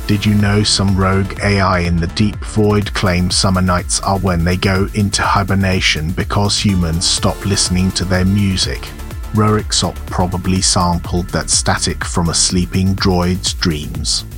Did you know some rogue AI in the deep void claim summer nights are when they go into hibernation because humans stop listening to their music? Roriksopp probably sampled that static from a sleeping droid's dreams.